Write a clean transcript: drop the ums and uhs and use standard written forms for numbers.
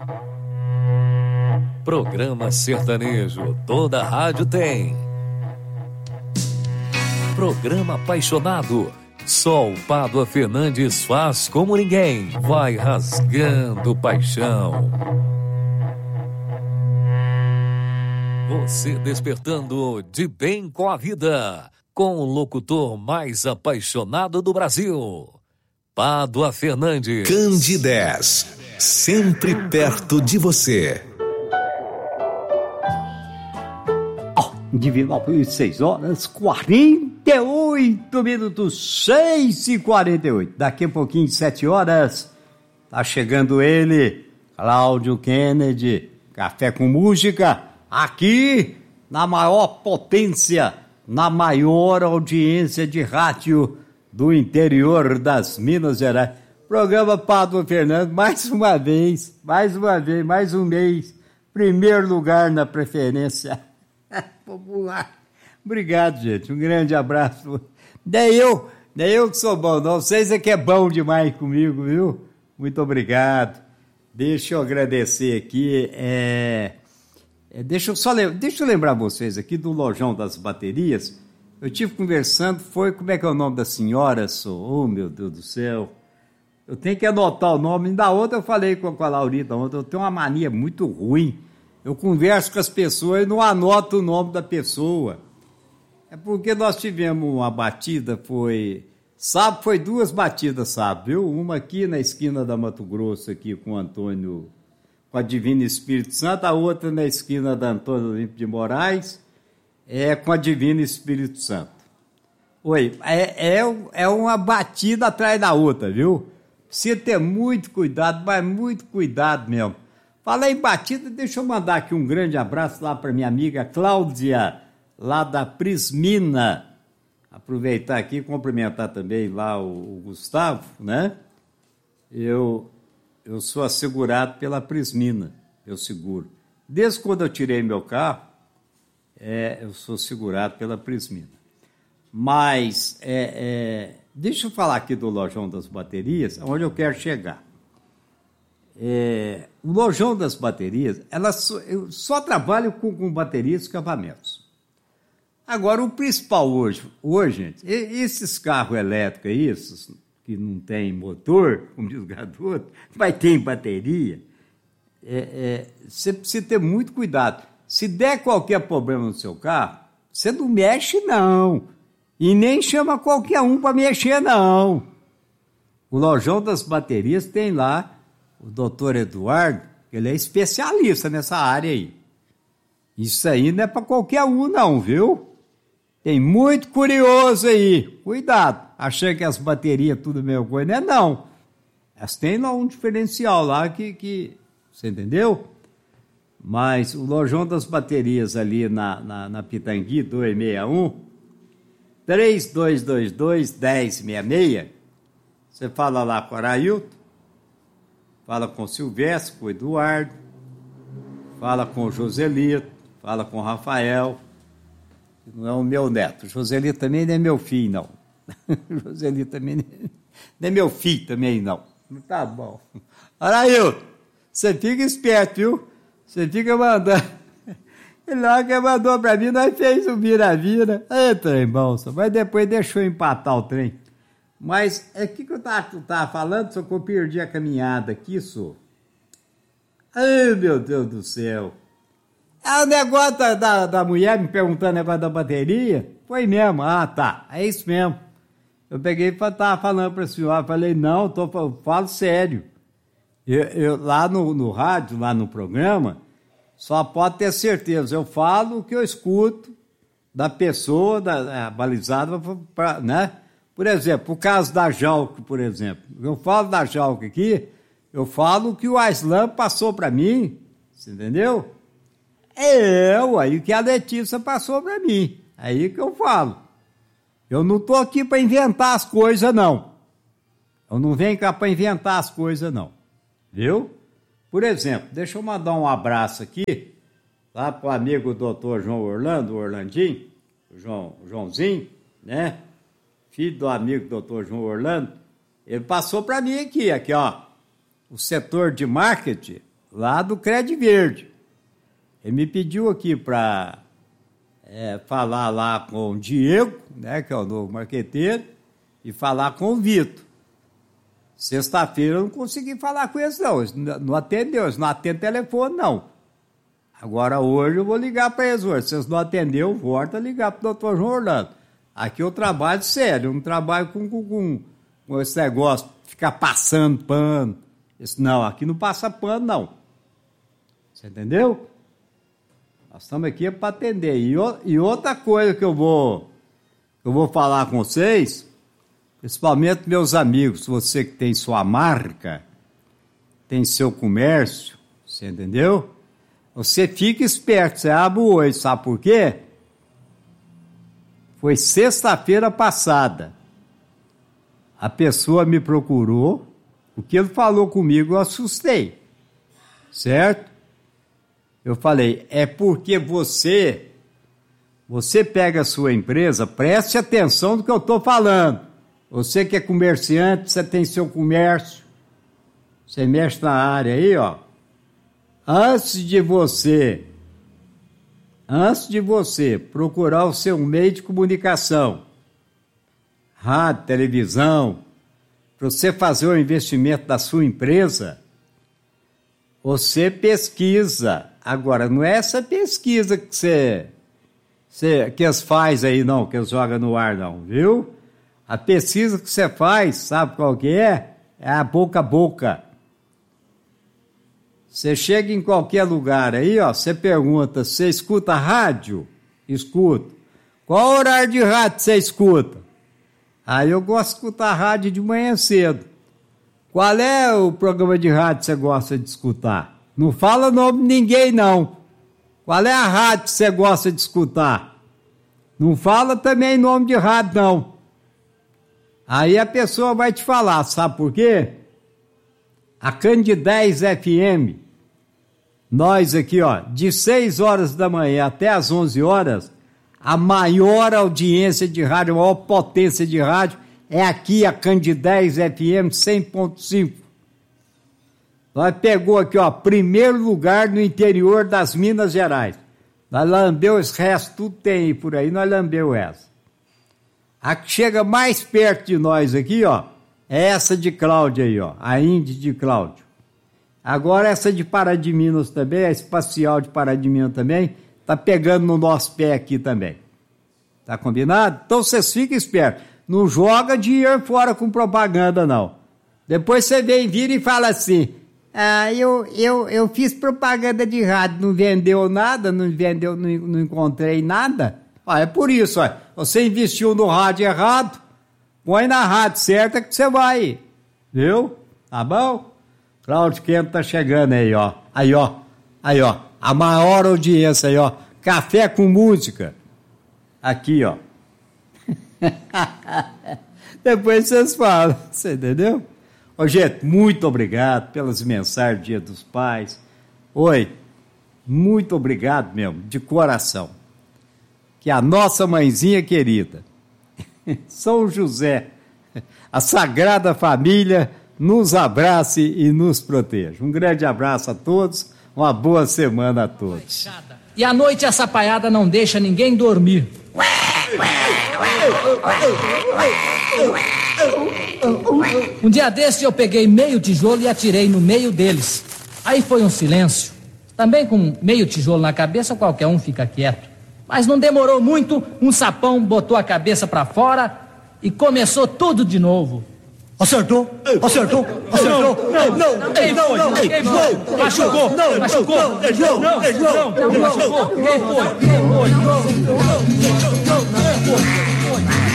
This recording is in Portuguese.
Programa sertanejo, toda rádio tem. Programa apaixonado, só o Pádua Fernandes faz como ninguém, vai rasgando paixão. Você despertando de bem com a vida, com o locutor mais apaixonado do Brasil, Pádua Fernandes. Candidez, sempre perto de você. Divinópolis, 6h48, 6h48. Daqui a pouquinho, 7h, tá chegando ele, Cláudio Kennedy, Café com Música, aqui na maior potência, na maior audiência de rádio do interior das Minas Gerais. Programa Pádua Fernandes, mais uma vez, mais um mês, primeiro lugar na preferência popular. Obrigado, gente. Um grande abraço. Nem eu que sou bom, não. Vocês é que é bom demais comigo, viu? Muito obrigado. Deixa eu agradecer aqui. Deixa eu lembrar vocês aqui do Lojão das Baterias. Eu tive conversando, como é que é o nome da senhora? Oh, meu Deus do céu. Eu tenho que anotar o nome. Da outra eu falei com a Laurita ontem. Eu tenho uma mania muito ruim. Eu converso com as pessoas e não anoto o nome da pessoa. É porque nós tivemos uma batida, foi 2 batidas, sabe, viu? Uma aqui na esquina da Mato Grosso, aqui com o Antônio, com a Divina Espírito Santo, a outra na esquina da Antônio Olímpio de Moraes, com a Divina Espírito Santo. Oi, é uma batida atrás da outra, viu? Precisa ter muito cuidado, mas muito cuidado mesmo. Falei em batida, deixa eu mandar aqui um grande abraço lá para minha amiga Cláudia, lá da Prismina. Aproveitar aqui e cumprimentar também lá o Gustavo, né? Eu sou assegurado pela Prismina, eu seguro. Desde quando eu tirei meu carro, eu sou segurado pela Prismina. Mas, deixa eu falar aqui do Lojão das Baterias, onde eu quero chegar. O Lojão das Baterias, eu só trabalho com baterias e escapamentos. Agora, o principal hoje, gente, esses carros elétricos aí, esses que não tem motor, como diz o garoto, mas tem bateria, você precisa ter muito cuidado. Se der qualquer problema no seu carro, você não mexe, não. E nem chama qualquer um para mexer, não. O Lojão das Baterias tem lá o doutor Eduardo, ele é especialista nessa área aí. Isso aí não é para qualquer um, não, viu? Tem muito curioso aí. Cuidado. Achando que as baterias tudo mesma coisa, não. Elas têm lá um diferencial lá que você entendeu? Mas o Lojão das Baterias ali na Pitangui, 261, 3222-1066, você fala lá com o Arailton, fala com o Silvestre, com o Eduardo, fala com o Joselito, fala com o Rafael, que não é o meu neto. O Joselito também não é meu filho, não. O Joselito também não é meu filho, também não. Tá bom. Arailton, você fica esperto, viu? Você fica mandando. Ele lá que mandou pra mim, nós fez o vira-vira. Trem bom, mas depois deixou empatar o trem. Mas o que eu tava falando, só que eu perdi a caminhada aqui, só. Ai, meu Deus do céu. O negócio da mulher me perguntando o negócio da bateria, foi mesmo. Ah, tá, é isso mesmo. Eu peguei e tava falando pra senhora, falei, não, falo sério. Eu lá no rádio, lá no programa, só pode ter certeza, eu falo o que eu escuto da pessoa, balizada, né? Por exemplo, o caso da Jalco, por exemplo. Eu falo da Jalco aqui, eu falo o que o Aislan passou para mim, você entendeu? Aí que a Letícia passou para mim, aí que eu falo. Eu não estou aqui para inventar as coisas, não. Eu não venho cá para inventar as coisas, não. Viu? Por exemplo, deixa eu mandar um abraço aqui, lá para o amigo doutor João Orlando, o Orlandinho, o Joãozinho, né? Filho do amigo doutor João Orlando. Ele passou para mim aqui, ó, o setor de marketing lá do Crédito Verde. Ele me pediu aqui para falar lá com o Diego, né, que é o novo marqueteiro, e falar com o Vitor. Sexta-feira eu não consegui falar com eles, não. Eles não atendeu, eles não atendem telefone, não. Agora hoje eu vou ligar para eles hoje. Se eles não atenderam, volta a ligar para o doutor João Orlando. Aqui eu trabalho sério, eu não trabalho com esse negócio de ficar passando pano. Não, aqui não passa pano, não. Você entendeu? Nós estamos aqui para atender. E outra coisa que eu vou falar com vocês, principalmente meus amigos, você que tem sua marca, tem seu comércio, você entendeu? Você fica esperto, você abre o olho, sabe por quê? Foi sexta-feira passada. A pessoa me procurou, o que ele falou comigo eu assustei, certo? Eu falei, é porque você pega a sua empresa, preste atenção no que eu estou falando. Você que é comerciante, você tem seu comércio, você mexe na área aí, ó. Antes de você procurar o seu meio de comunicação, rádio, televisão, para você fazer o investimento da sua empresa, você pesquisa. Agora, não é essa pesquisa que que eles fazem aí, não, que eles jogam no ar, não, viu? A pesquisa que você faz, sabe qual que é? É a boca a boca. Você chega em qualquer lugar aí, ó, você pergunta, você escuta rádio? Escuto. Qual horário de rádio você escuta? Aí eu gosto de escutar rádio de manhã cedo. Qual é o programa de rádio que você gosta de escutar? Não fala o nome de ninguém, não. Qual é a rádio que você gosta de escutar? Não fala também nome de rádio, não. Aí a pessoa vai te falar, sabe por quê? A Candidez FM, nós aqui, ó, de 6 horas da manhã até as 11 horas, a maior audiência de rádio, a maior potência de rádio é aqui a Candidez FM 100.5. Nós pegou aqui, ó, primeiro lugar no interior das Minas Gerais. Nós lambeu esse resto, tudo tem por aí, nós lambeu essa. A que chega mais perto de nós aqui, ó, é essa de Cláudio aí, ó, a Indy de Cláudio. Agora essa de Pará de Minas também, a Espacial de Pará de Minas também, tá pegando no nosso pé aqui também. Tá combinado? Então vocês fiquem espertos. Não joga dinheiro fora com propaganda, não. Depois você vira e fala assim, eu fiz propaganda de rádio, não vendeu nada, não encontrei nada. É por isso, ó, você investiu no rádio errado, põe na rádio certa que você vai, viu? Tá bom? Cláudio Quento tá chegando aí, ó. Aí, ó. A maior audiência aí, ó. Café com música. Aqui, ó. Depois vocês falam, você entendeu? Ô, gente, muito obrigado pelas mensagens do Dia dos Pais. Oi, muito obrigado mesmo, de coração. Que a nossa mãezinha querida, São José, a Sagrada Família, nos abrace e nos proteja. Um grande abraço a todos, uma boa semana a todos. E à noite essa paiada não deixa ninguém dormir. Um dia desse eu peguei meio tijolo e atirei no meio deles. Aí foi um silêncio. Também com meio tijolo na cabeça qualquer um fica quieto. Mas não demorou muito, um sapão botou a cabeça pra fora e começou tudo de novo. Acertou! Não! Machucou! Quem foi?